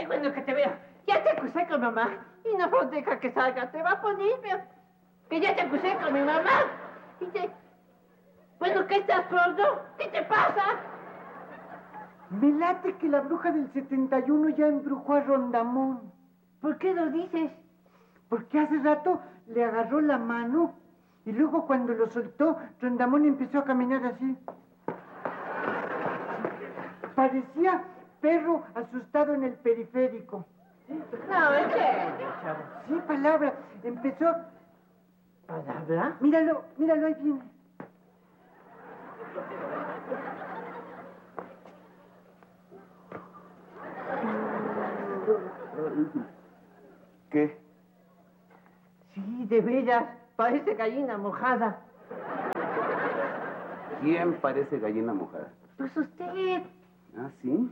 Qué bueno que te veo. Ya te acusé con mamá. Y no deja que salga. Te va a poner, que ya te acusé con mi mamá. Y te... Bueno, ¿qué estás sordo? ¿Qué te pasa? Me late que la bruja del 71 ya embrujó a Rondamón. ¿Por qué lo dices? Porque hace rato le agarró la mano y luego cuando lo soltó, Rondamón empezó a caminar así. Parecía perro asustado en el periférico. No, es serio, chavo. Sí, palabra. Empezó... ¿Palabra? Míralo, míralo, ahí viene. ¿Qué? Sí, de veras. Parece gallina mojada. ¿Quién parece gallina mojada? Pues usted. ¿Ah, sí?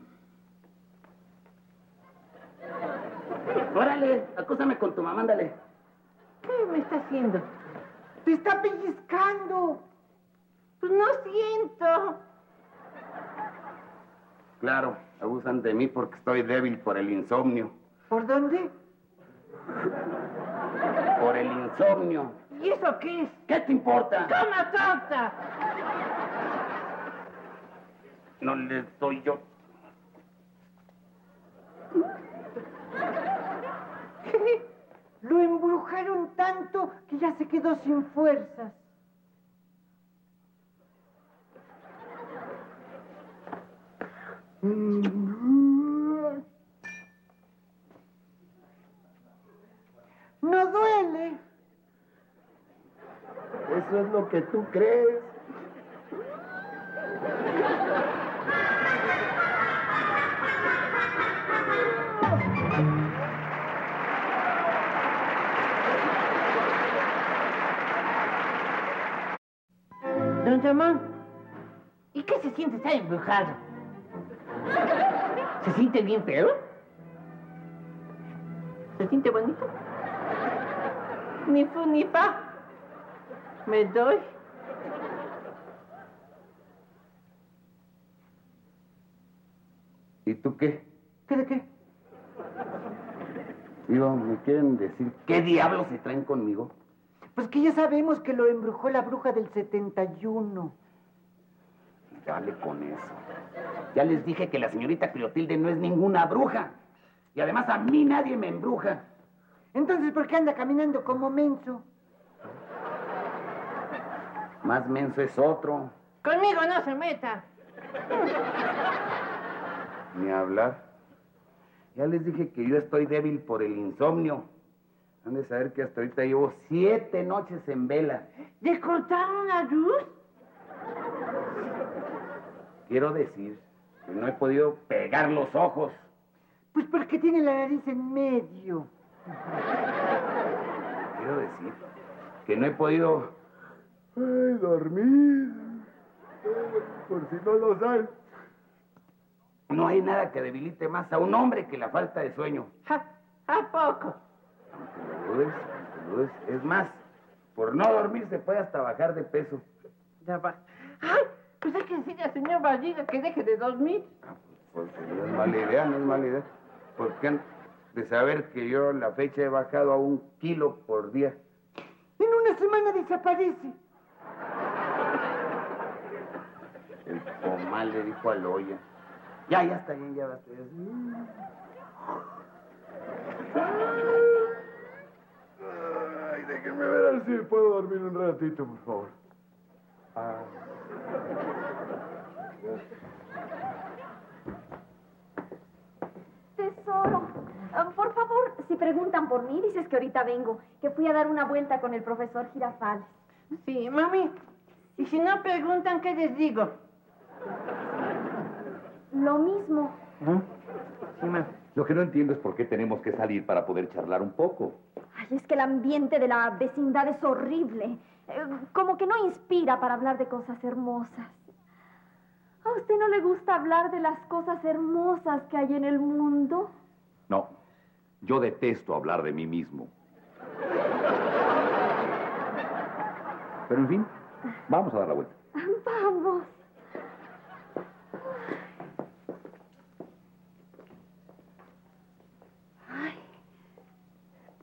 Órale, acúsame con tu mamá, ándale. ¿Qué me está haciendo? ¡Te está pellizcando! Pues no siento. Claro, abusan de mí porque estoy débil por el insomnio. ¿Por dónde? Por el insomnio. ¿Y eso qué es? ¿Qué te importa? ¡Toma torta! No le doy yo. Lo embrujaron tanto que ya se quedó sin fuerzas. No duele. Eso es lo que tú crees. Don Ramón, ¿y qué se siente estar embrujado? ¿Se siente bien feo? ¿Se siente bonito? Ni fu ni fa. ¿Me doy? ¿Y tú qué? ¿Qué de qué? Digo, ¿me quieren decir qué diablos se traen conmigo? Pues que ya sabemos que lo embrujó la bruja del 71. Dale con eso. Ya les dije que la señorita Clotilde no es ninguna bruja. Y además a mí nadie me embruja. Entonces, ¿por qué anda caminando como menso? Más menso es otro. Conmigo no se meta. Ni hablar. Ya les dije que yo estoy débil por el insomnio. Han de saber que hasta ahorita llevo 7 noches en vela. ¿Le cortaron la luz? Quiero decir que no he podido pegar los ojos. Pues porque tiene la nariz en medio. Quiero decir que no he podido dormir. Por si no lo saben. No hay nada que debilite más a un hombre que la falta de sueño. ¿A poco? Aunque lo dudes. Es más, por no dormir se puede hasta bajar de peso. Ya va. ¡Ay! Pues hay que decirle al señor Barriga que deje de dormir. Pues no es mala idea, no es mala idea. Porque han de saber que yo a la fecha he bajado a 1 kilo por día. En una semana desaparece. El comal le dijo a Loya. Ya está bien, ya basta. Ay, déjenme ver si puedo dormir un ratito, por favor. Tesoro, por favor, si preguntan por mí, dices que ahorita vengo, que fui a dar una vuelta con el profesor Girafales. Sí, mami. Y si no preguntan, ¿qué les digo? Lo mismo. Sí, mami. Lo que no entiendo es por qué tenemos que salir para poder charlar un poco. Ay, es que el ambiente de la vecindad es horrible. Como que no inspira para hablar de cosas hermosas. ¿A usted no le gusta hablar de las cosas hermosas que hay en el mundo? No, yo detesto hablar de mí mismo. Pero en fin, vamos a dar la vuelta. Vamos.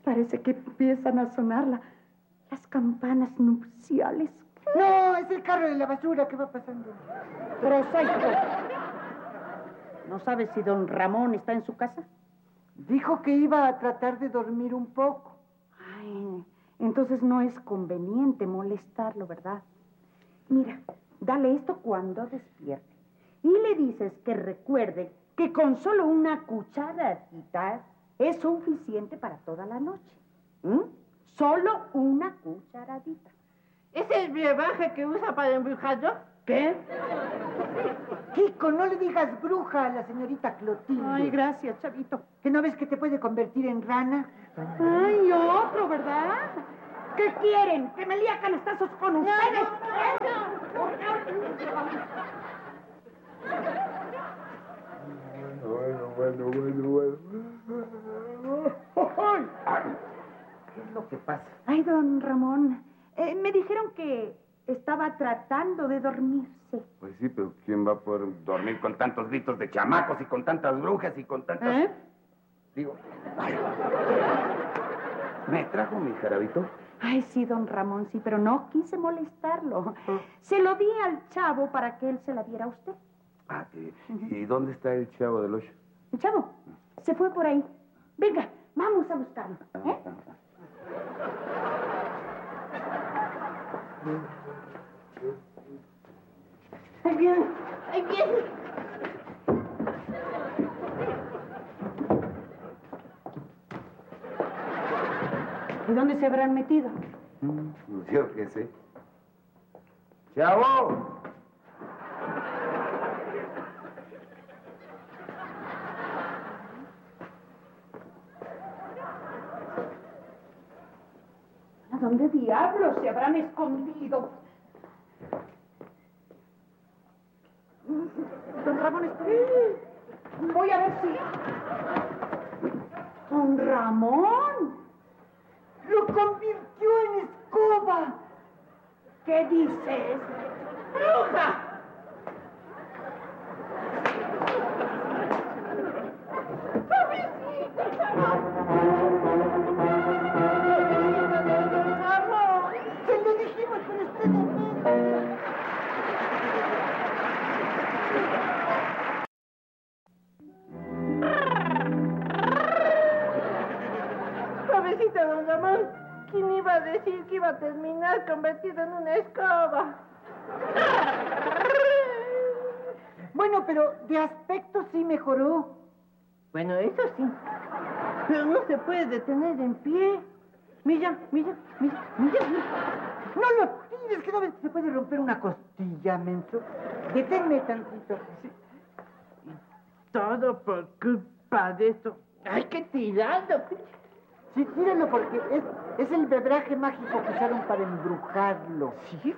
parece que empiezan a sonar las campanas nupciales. No, es el carro de la basura que va pasando. Prosaico, ¿no sabes si don Ramón está en su casa? Dijo que iba a tratar de dormir un poco. Ay, entonces no es conveniente molestarlo, ¿verdad? Mira, dale esto cuando despierte. Y le dices que recuerde que con solo una cucharadita es suficiente para toda la noche. Solo una cucharadita. ¿Es el brebaje que usa para embrujarlo? ¿Qué? Kiko, no le digas bruja a la señorita Clotilde. Ay, gracias, chavito. ¿Que no ves que te puede convertir en rana? Ay, otro, ¿verdad? ¿Qué quieren? ¿Que me líe a canastazos con ustedes? Bueno. ¿Qué es lo que pasa? Ay, don Ramón, me dijeron que estaba tratando de dormirse. Pues sí, pero ¿quién va a poder dormir con tantos gritos de chamacos y con tantas brujas y con tantas... Digo... Ay. ¿Me trajo mi jarabito? Ay, sí, don Ramón, sí, pero no quise molestarlo. Se lo di al chavo para que él se la diera a usted. Ah, ¿y dónde está el chavo del ocho? El chavo se fue por ahí. Venga, vamos a buscarlo. ¡Ahí viene! ¡Ahí viene! ¿Y dónde se habrán metido? Yo qué sé. ¡Chavo! ¿A dónde diablos se habrán escondido? Don Ramón, espere. Voy a ver si... ¡Don Ramón! ¡Lo convirtió en escoba! ¿Qué dices? ¡Bruja! ¡Se lo dijimos, pero usted no... Pobrecito don Ramón, ¿quién iba a decir que iba a terminar convertido en una escoba? Bueno, pero de aspecto sí mejoró. Bueno, eso sí. Pero no se puede detener en pie. Mira. No lo tires, que no ves que se puede romper una costilla, menso. Deténme tantito. Todo por culpa de esto. ¡Hay que tirarlo! Sí, tíralo porque es el bebraje mágico que usaron para embrujarlo. Sí.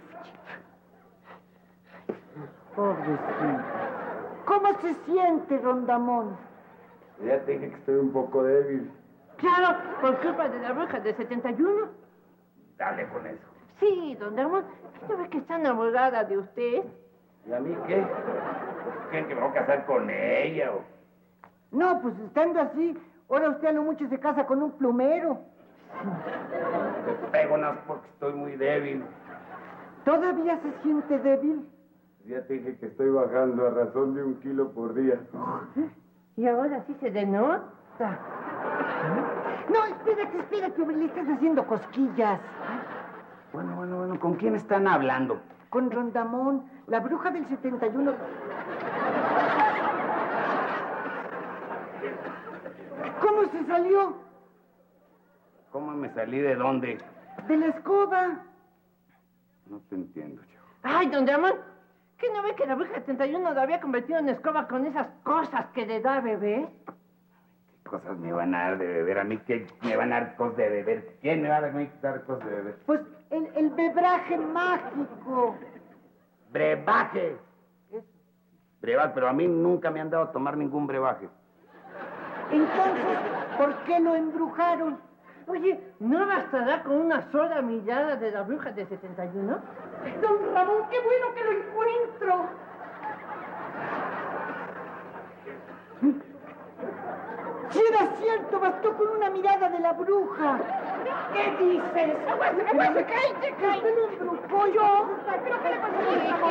Pobrecito. ¿Cómo se siente, Rondamón? Ya te dije que estoy un poco débil. Claro, por culpa de la bruja del 71. Dale con eso. Sí, don Ramón, ¿no ve que está enamorada de usted? ¿Y a mí qué? ¿Creen que me voy a casar con ella o...? No, pues estando así, ahora usted a lo mucho se casa con un plumero. Te pego unas porque estoy muy débil. ¿Todavía se siente débil? Ya te dije que estoy bajando a razón de 1 kilo por día. Y ahora sí se denota. No, espérate, le estás haciendo cosquillas. Bueno, ¿con quién están hablando? Con Rondamón, la bruja del 71. ¿Cómo se salió? ¿Cómo me salí de dónde? De la escoba. No te entiendo, chavo. Ay, don Ramón, ¿qué no ve que la bruja del 71 lo había convertido en escoba con esas cosas que le da a bebé? ¿Qué cosas me van a dar de beber? ¿A mí qué me van a dar cosas de beber? ¿Quién me va a dar cosas de beber? Pues el bebraje mágico. ¡Brebaje! Brebaje, pero a mí nunca me han dado a tomar ningún brebaje. Entonces, ¿por qué lo embrujaron? Oye, ¿no bastará con una sola mirada de la bruja del 71? Don Ramón, qué bueno que lo encuentro. ¡Si era cierto, bastó con una mirada de la bruja. ¿Qué dices? ¡Cállate, cállate! ¿Usted lo embrujó yo? ¿Pero qué le pasa?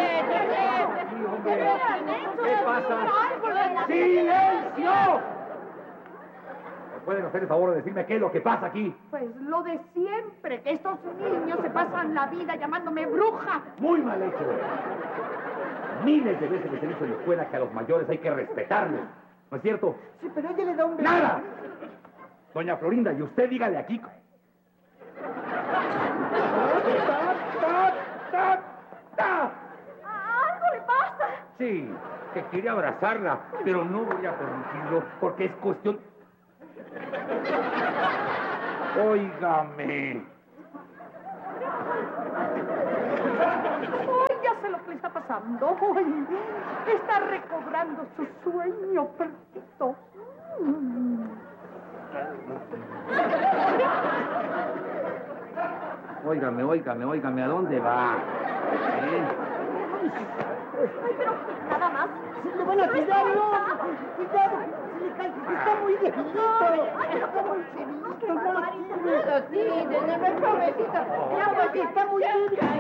¿Qué pasa? ¡Silencio! ¿Me pueden hacer el favor de decirme qué es lo que pasa aquí? Pues lo de siempre, que estos niños se pasan la vida llamándome bruja. Muy mal hecho. Miles de veces les he dicho en la escuela que a los mayores hay que respetarlos. ¿No es cierto? Sí, pero ella le da un beso. ¡Nada! Doña Florinda, y usted dígale aquí. ¡Algo le pasa! Sí, que quiere abrazarla, pero no voy a permitirlo porque es cuestión... Óigame. ¡Ay, ya sé lo que le está pasando! ¡Ay! Está recobrando su sueño perdido. Óigame, ¿a dónde va? Ay, pero nada más. Se le van a tirar, no. Cuidado, se le cae. Está muy debilito. Está muy debilito, no sirve. Sí, de pobrecita. Está muy débil.